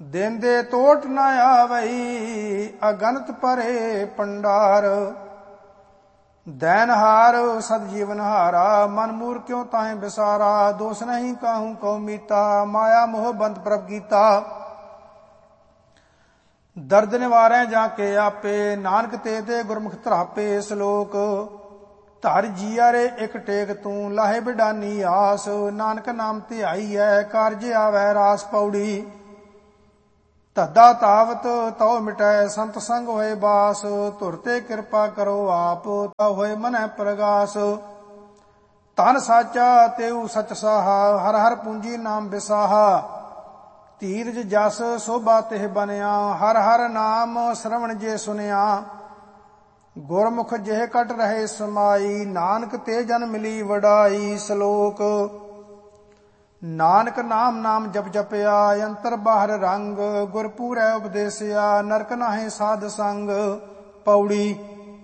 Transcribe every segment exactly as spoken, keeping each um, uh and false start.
ਦੇਂਦੇ ਤੋਟ ਨਾ ਆਵਈ, ਅਗਨਤ ਭਰੇ ਪੰਡਾਰ। दैनहार सद जीवन हारा, मन मूर क्यों ताहे बिसारा। दोष नहीं काहू कौ मीता, माया मोह बंद प्रभ गीता। दर्द निवारै जाके आपे, नानक ते दे गुरमुख धरापे। श्लोक धर जिया रे एक टेक तू, लाहे बिडानी आस। नानक नाम धियाई है, कारज आवै रास। पौड़ी ਧੱਦਾ ਤਾਵਤ ਤਉ ਮਿਟੈ, ਸੰਤ ਸੰਗ ਹੋਏ ਬਾਸ। ਧੁਰ ਤੇ ਕਿਰਪਾ ਕਰੋ ਆਪ, ਤਾ ਹੋਏ ਮਨੈ ਪ੍ਰਗਾਸ। ਧਨ ਸਾਚਾ ਤੇਉ ਸਚ ਸਾਹਾ, ਹਰ ਹਰ ਪੂੰਜੀ ਨਾਮ ਵਿਸਾਹਾ। ਧੀਰਜ ਜਸ ਸੋਭਾ ਤਿਹ ਬਨਿਆ, ਹਰ ਹਰ ਨਾਮ ਸ਼ਰਵਣ ਜੇ ਸੁਨਿਆ। ਗੁਰਮੁਖ ਜਿਹ ਕਟ ਰਹੇ ਸਮਾਈ, ਨਾਨਕ ਤੇ ਜਨ ਮਿਲੀ ਵਡਾਈ। ਸ਼ਲੋਕ ਨਾਨਕ ਨਾਮ ਨਾਮ ਜਪ ਜਪਿਆ, ਅੰਤਰ ਬਾਹਰ ਰੰਗ। ਗੁਰ ਪੂਰੈ ਉਪਦੇਸਿਆ, ਨਰਕ ਨਾਹੇ ਸਾਧ ਸੰਗ। ਪੌੜੀ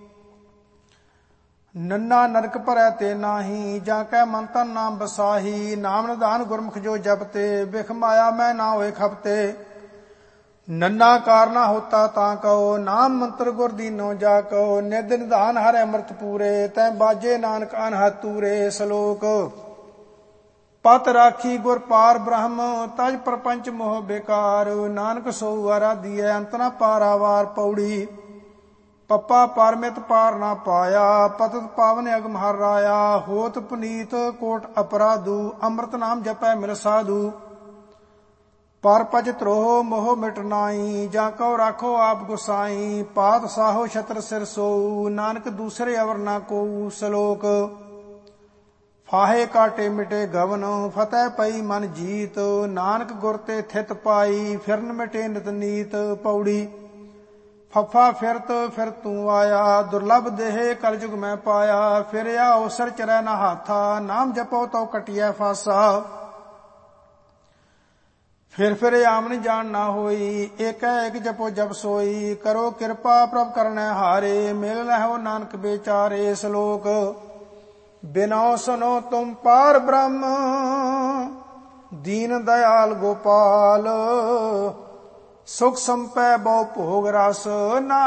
ਨੰਨਾ ਨਰਕ ਭਰੈ ਤੇ ਨਾਹੀ, ਜਾਂ ਕੈ ਮਨ ਤਨ ਨਾਮ ਬਸਾਹੀ। ਨਾਮ ਨਿਧਾਨ ਗੁਰਮੁਖ ਜੋ ਜਪਤੇ, ਬਿਖ ਮਾਇਆ ਮੈਂ ਨਾ ਹੋਏ ਖਪਤੇ। ਨੰਨਾ ਕਾਰਨਾ ਹੋਤਾ ਤਾਂ ਕਹੋ, ਨਾਮ ਮੰਤਰ ਗੁਰ ਦੀਨੋ ਜਾ ਕਹੋ। ਨਿਧ ਨਿਧਾਨ ਹਰਿ ਅੰਮ੍ਰਿਤ ਪੂਰੇ, ਤੈ ਬਾਜੇ ਨਾਨਕ ਅਨਹਦ ਤੂਰੇ। ਸ਼ਲੋਕ ਪਤ ਰਾਖੀ ਗੁਰ ਪਾਰ ਬ੍ਰਹਮ, ਤਜ ਪ੍ਰਪੰਚ ਮੋਹ ਬੇਕਾਰ। ਨਾਨਕ ਸੋ ਆਰਾਧੀਐ, ਅੰਤ ਨ ਪਾਰਾਵਾਰ। ਪੌੜੀ ਪੱਪਾ ਪਰਮਿਤ ਪਾਰ ਨਾ ਪਾਇਆ, ਪਤਤ ਪਾਵਨ ਅਗਮ ਹਰ ਰਾਇਆ। ਹੋਤ ਪੁਨੀਤ ਕੋਟ ਅਪਰਾਧੂ, ਅੰਮ੍ਰਿਤ ਨਾਮ ਜਪੈ ਮਿਲ ਸਾਧੂ। ਪਰ ਪਜ ਧਰੋਹ ਮੋਹ ਮਿਟ ਨਾਈ, ਜਾਂ ਕਉ ਰਾਖੋ ਆਪ ਗੁਸਾਈ। ਪਾਤ ਸਾਹੋ ਛਤਰ ਸਿਰ ਸੋਊ, ਨਾਨਕ ਦੂਸਰੇ ਅਵਰ ਨਾ ਕੋਊ। ਸ਼ਲੋਕ ਫਾਹੇ ਕਾਟੇ ਮਿਟੇ ਗਵਨ, ਫਤਿਹ ਪਈ ਮਨ ਜੀਤ। ਨਾਨਕ ਗੁਰ ਤੇ ਥਿਤ ਪਾਈ, ਫਿਰਨ ਮਿਟੇ ਨਿਤ ਨੀਤ। ਪੌੜੀ ਫੱਫਾ ਫਿਰਤ ਫਿਰ ਤੂੰ ਆਇਆ, ਦੁਰਲਭ ਦੇਹ ਕਲਯੁਗ ਮੈਂ ਪਾਇਆ। ਫਿਰਿਆ ਔਸਰ ਚਰੈ ਨਾ ਹਾਥਾ, ਨਾਮ ਜਪੋ ਤਉ ਕਟਿਐ ਫਾਸਾ। ਫਿਰ ਫਿਰ ਆਮਨ ਜਾਣ ਨਾ ਹੋਈ, ਏਕੈ ਏਕ ਜਪੋ ਜਪ ਸੋਈ। ਕਰੋ ਕਿਰਪਾ ਪ੍ਰਭ ਕਰਨੈ ਹਾਰੇ, ਮਿਲ ਲਹੋ ਨਾਨਕ ਬੇਚਾਰੇ। ਸ਼ਲੋਕ ਬਿਨੋ ਸੁਨੋ ਤੁਮ ਪਾਰ ਬ੍ਰਹਮ, ਦੀਨ ਦਇਆਲ ਗੋਪਾਲ। ਸੁਖ ਸੰਪੈ ਬਹੁ ਭੋਗ ਰਸ, ਨਾ